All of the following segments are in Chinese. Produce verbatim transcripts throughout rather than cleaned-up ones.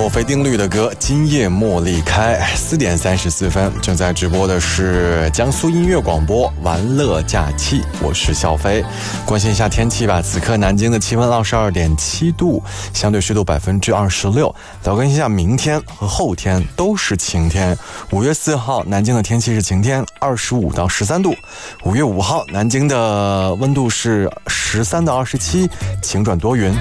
墨菲定律的歌《今夜茉莉开》，四点三十四分，正在直播的是江苏音乐广播玩乐假期，我是小飞。关心一下天气吧，此刻南京的气温二十二点七度，相对湿度百分之二十六。再关心一下明天和后天都是晴天。五月四号南京的天气是晴天，二十五到十三度。五月五号南京的温度是十三到二十七，晴转多云。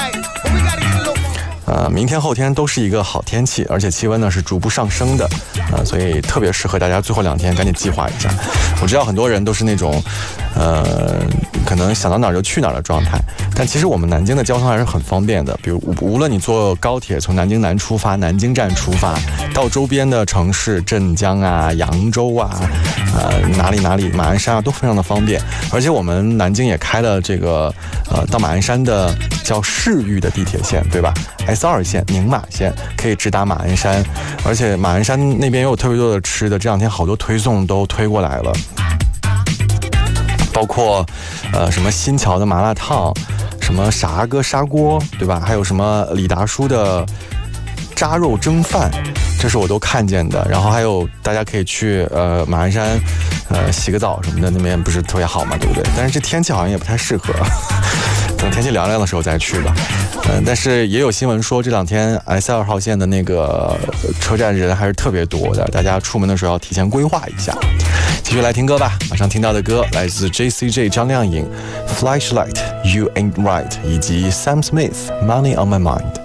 呃，明天后天都是一个好天气，而且气温呢是逐步上升的，呃，所以特别适合大家最后两天赶紧计划一下。我知道很多人都是那种，呃，可能想到哪儿就去哪儿的状态，但其实我们南京的交通还是很方便的。比如，无论你坐高铁从南京南出发，南京站出发，到周边的城市镇江啊、扬州啊、呃哪里哪里马鞍山啊，都非常的方便。而且我们南京也开了这个呃到马鞍山的叫市域的地铁线，对吧？S 二线宁马线可以直达马鞍山，而且马鞍山那边也有特别多的吃的，这两天好多推送都推过来了，包括呃什么新桥的麻辣烫，什么傻阿哥砂锅，对吧？还有什么李达叔的扎肉蒸饭，这是我都看见的。然后还有大家可以去呃马鞍山呃洗个澡什么的，那边不是特别好嘛，对不对？但是这天气好像也不太适合，等天气凉凉的时候再去吧。嗯，但是也有新闻说这两天 S 二号线的那个车站人还是特别多的，大家出门的时候要提前规划一下。继续来听歌吧，马上听到的歌来自 J C J 张靓颖 Flashlight You Ain't Right 以及 Sam Smith Money on My Mind。